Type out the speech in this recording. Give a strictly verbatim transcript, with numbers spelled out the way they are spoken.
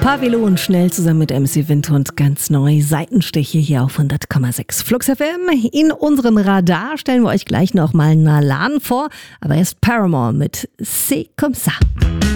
Pavelo und Schnell zusammen mit M C Windhund ganz neu. Seitenstiche hier auf hundert Komma sechs Flux F M. In unserem Radar stellen wir euch gleich noch mal Nalan vor. Aber erst Paramore mit C'est comme ça.